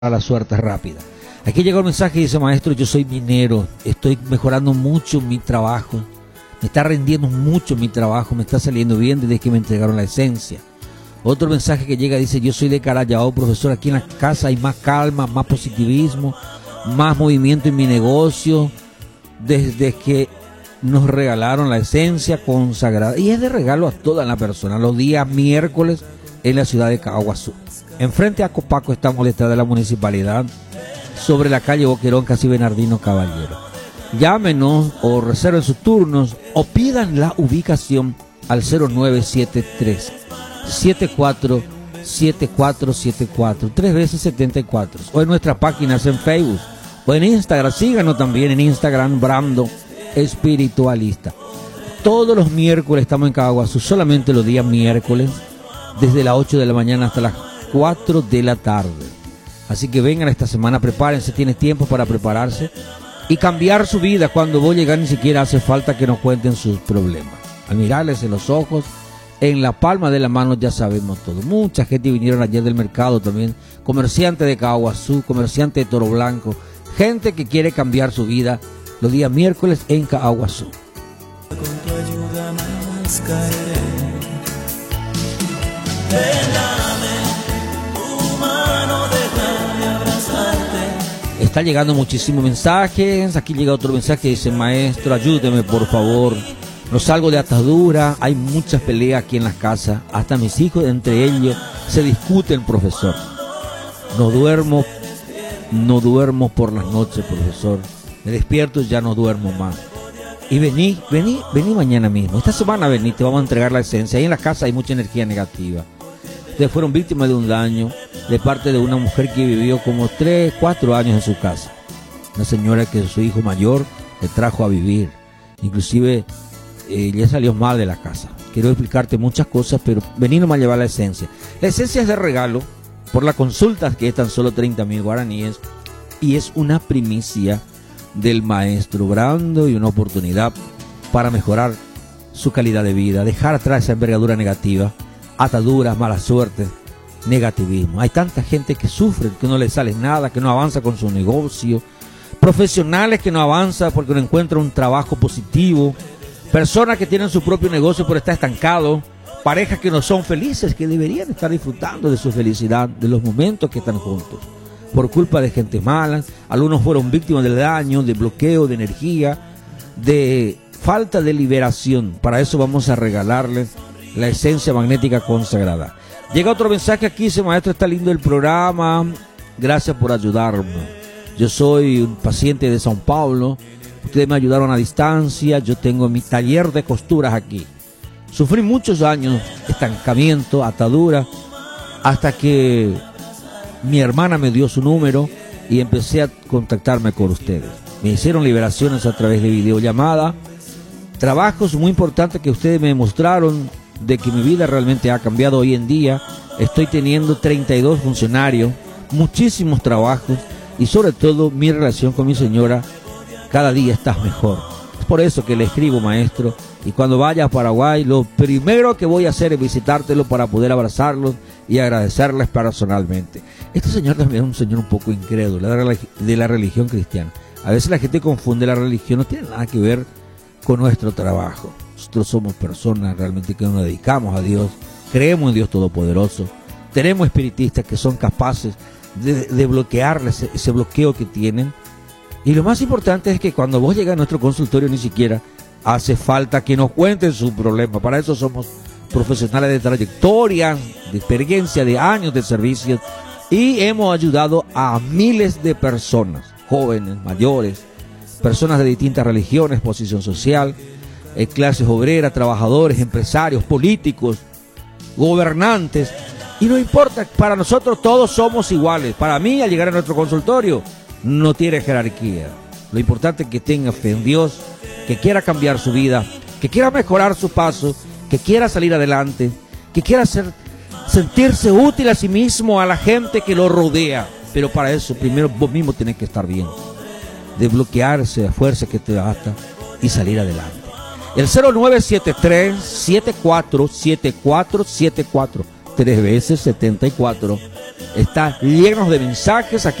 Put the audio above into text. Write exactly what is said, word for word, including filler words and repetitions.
a la suerte rápida. Aquí llega un mensaje y dice: maestro, yo soy minero, estoy mejorando mucho mi trabajo, me está rendiendo mucho mi trabajo, me está saliendo bien desde que me entregaron la esencia. Otro mensaje que llega dice: yo soy de Carayao, profesor, aquí en la casa hay más calma, más positivismo, más movimiento en mi negocio, desde que nos regalaron la esencia consagrada. Y es de regalo a toda la persona, los días miércoles en la ciudad de Caguazú. Enfrente a Copaco estamos detrás de la municipalidad, sobre la calle Boquerón, casi Bernardino Caballero. Llámenos o reserven sus turnos o pidan la ubicación al cero nueve siete tres, siete cuatro siete cuatro siete cuatro, tres veces setenta y cuatro, o en nuestras páginas en Facebook o en Instagram. Síganos también en Instagram, Brando Espiritualista. Todos los miércoles estamos en Caguazú, solamente los días miércoles, desde las ocho de la mañana hasta las cuatro de la tarde. Así que vengan esta semana, prepárense, tienen tiempo para prepararse y cambiar su vida. Cuando vos llegar ni siquiera hace falta que nos cuenten sus problemas. Al mirarles en los ojos, en la palma de la mano ya sabemos todo. Mucha gente vinieron ayer del mercado también, comerciantes de Caguazú, comerciantes de Toro Blanco, gente que quiere cambiar su vida los días miércoles en Caguazú. Con tu ayuda más caeré. Está llegando muchísimos mensajes. Aquí llega otro mensaje que dice: maestro, ayúdeme por favor, no salgo de atadura, hay muchas peleas aquí en las casas, hasta mis hijos entre ellos se discuten, profesor. No duermo, no duermo por las noches, profesor. Me despierto y ya no duermo más. Y vení, vení, vení mañana mismo. Esta semana vení, te vamos a entregar la esencia. Ahí en la casa hay mucha energía negativa. Ustedes fueron víctimas de un daño de parte de una mujer que vivió como tres, cuatro años en su casa. Una señora que su hijo mayor le trajo a vivir. Inclusive eh, ya salió mal de la casa. Quiero explicarte muchas cosas, pero vení nomás a llevar la esencia. La esencia es de regalo por la consulta, que es tan solo treinta mil guaraníes. Y es una primicia del maestro Brando y una oportunidad para mejorar su calidad de vida, dejar atrás esa envergadura negativa, ataduras, mala suerte, negativismo. Hay tanta gente que sufre, que no le sale nada, que no avanza con su negocio, profesionales que no avanzan porque no encuentran un trabajo positivo, personas que tienen su propio negocio pero está estancado, parejas que no son felices, que deberían estar disfrutando de su felicidad, de los momentos que están juntos, por culpa de gente mala. Algunos fueron víctimas del daño, de bloqueo de energía, de falta de liberación. Para eso vamos a regalarles la esencia magnética consagrada. Llega otro mensaje aquí, dice: maestro, está lindo el programa, gracias por ayudarme. Yo soy un paciente de São Paulo, ustedes me ayudaron a distancia, yo tengo mi taller de costuras aquí. Sufrí muchos años, estancamiento, atadura, hasta que mi hermana me dio su número y empecé a contactarme con ustedes. Me hicieron liberaciones a través de videollamada, trabajos muy importantes que ustedes me mostraron de que mi vida realmente ha cambiado. Hoy en día estoy teniendo treinta y dos funcionarios, muchísimos trabajos y sobre todo mi relación con mi señora cada día está mejor. Es por eso que le escribo, maestro, y cuando vaya a Paraguay lo primero que voy a hacer es visitártelo para poder abrazarlos y agradecerles personalmente. Este señor también es un señor un poco incrédulo de la religión cristiana. A veces la gente confunde la religión, no tiene nada que ver con nuestro trabajo. Nosotros somos personas realmente que nos dedicamos a Dios, creemos en Dios Todopoderoso, tenemos espiritistas que son capaces de, de bloquearles ese, ese bloqueo que tienen. Y lo más importante es que cuando vos llegas a nuestro consultorio ni siquiera hace falta que nos cuenten su problema. Para eso somos profesionales de trayectoria, de experiencia, de años de servicio, y hemos ayudado a miles de personas, jóvenes, mayores, personas de distintas religiones, posición social, eh, clases obreras, trabajadores, empresarios, políticos, gobernantes. Y no importa, para nosotros todos somos iguales. Para mí, al llegar a nuestro consultorio, no tiene jerarquía. Lo importante es que tenga fe en Dios, que quiera cambiar su vida, que quiera mejorar su paso, que quiera salir adelante, que quiera ser, sentirse útil a sí mismo, a la gente que lo rodea. Pero para eso, primero vos mismo tenés que estar bien, desbloquearse a fuerza que te basta y salir adelante. El cero nueve siete tres, siete cuatro siete cuatro siete cuatro, tres veces setenta y cuatro. Está lleno de mensajes aquí.